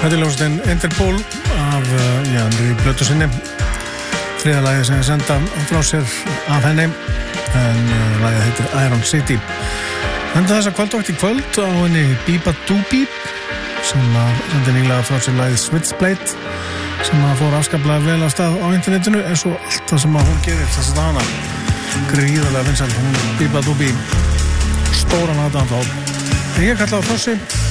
Þetta ljóðstinn Interpol af nýri plötu sinni. Þriðja lagið sem senda frá sér af henni, en lagið heitir Iron City. Enda þessa kvöldvakt í kvöld á henni Biba Doobie sem sendi nýlega frá sér lagið Switchblade sem fór afskaplega vel á stað á internetinu, eins og allt það sem hún gerir þess að hana gríðarlega vinsæl. Hún Biba Doobie stóran aðdáðan þá. Ég kalla á Fossi